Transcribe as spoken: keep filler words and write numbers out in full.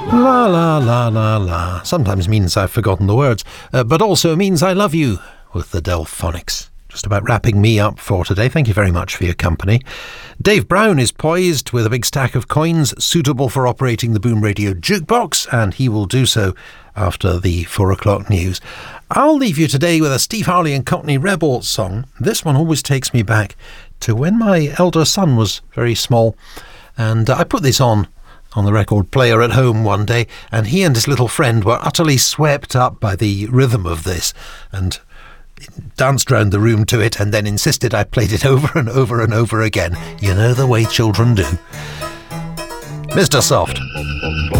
La la la la la sometimes means I've forgotten the words, uh, but also means I love you with the Delphonics. Just about wrapping me up for today. Thank you very much for your company. Dave Brown is poised with a big stack of coins suitable for operating the Boom Radio jukebox, and he will do so after the four o'clock news. I'll leave you today with a Steve Harley and Cockney Rebel song. This one always takes me back to when my elder son was very small, and I put this on on the record player at home one day, and he and his little friend were utterly swept up by the rhythm of this and danced round the room to it, and then insisted I played it over and over and over again. You know the way children do. Mister Soft.